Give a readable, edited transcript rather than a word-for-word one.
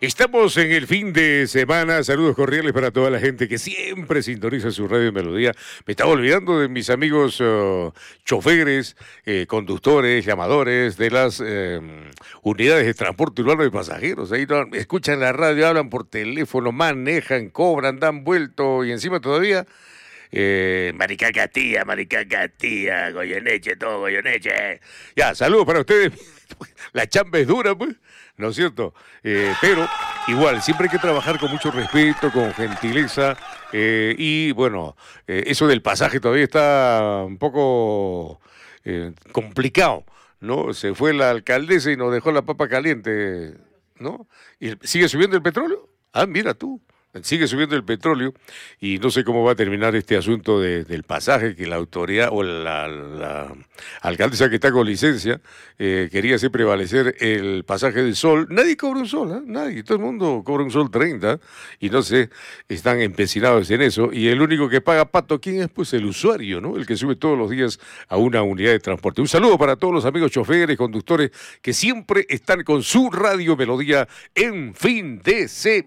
Estamos en el fin de semana. Saludos cordiales para toda la gente que siempre sintoniza su radio Melodía. Me estaba olvidando de mis amigos choferes, conductores, llamadores de las unidades de transporte urbano de pasajeros. Ahí escuchan la radio, hablan por teléfono, manejan, cobran, dan vuelto y encima todavía... Maricacatía, Goyeneche, todo Goyeneche. Ya, saludos para ustedes. La chamba es dura, pues, ¿no es cierto? Pero igual, siempre hay que trabajar con mucho respeto, con gentileza. Y bueno, eso del pasaje todavía está un poco complicado, ¿no? Se fue la alcaldesa y nos dejó la papa caliente, ¿no? ¿Y sigue subiendo el petróleo? Ah, mira tú. Sigue subiendo el petróleo y no sé cómo va a terminar este asunto del pasaje que la autoridad o la alcaldesa que está con licencia quería hacer prevalecer el pasaje del sol. Nadie cobra un sol, ¿eh? Nadie, todo el mundo cobra un sol 30 y no sé, están empecinados en eso y el único que paga pato, ¿quién es? Pues el usuario, ¿no? El que sube todos los días a una unidad de transporte. Un saludo para todos los amigos choferes, conductores que siempre están con su radio Melodía en fin de semana.